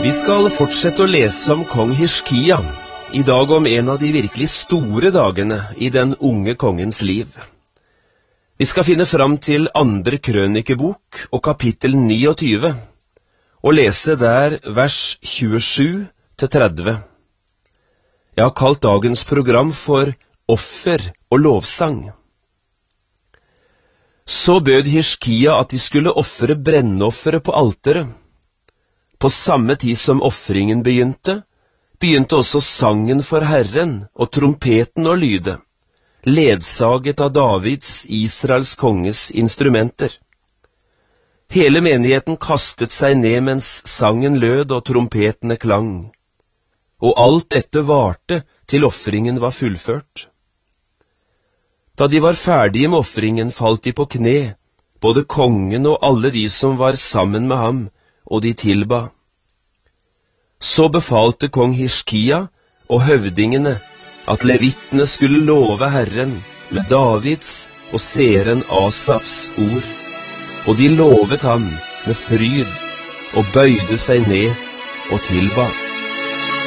Vi skal fortsette å lese om kong Hiskia, i dag om en av de virkelig store dagene i den unge kongens liv. Vi skal finne fram til 2. krønikebok og kapittel 29, og lese der vers 27-30. Jeg har kalt dagens program for Offer og lovsang. Så bød Hiskia at de skulle offre brennoffere på alteret. På samme tid som offringen begynte også sangen for Herren og trompeten å lyde, ledsaget av Davids, Israels konges instrumenter. Hele menigheten kastet seg ned mens sangen lød og trompetene klang, og alt dette varte til offringen var fullført. Da de var ferdige med offringen, falt de på kne, både kongen og alle de som var sammen med ham, og de tilba. Så befalte kong Hiskia og høvdingene at levittene skulle love Herren med Davids og seeren Asafs ord, og de lovet ham med fryd og bøyde seg ned og tilba.